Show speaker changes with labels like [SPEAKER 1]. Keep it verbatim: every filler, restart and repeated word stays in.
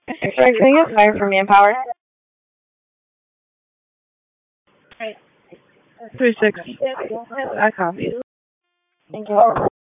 [SPEAKER 1] Sorry, can I get fire from Manpower? Three six. I copy. Thank you.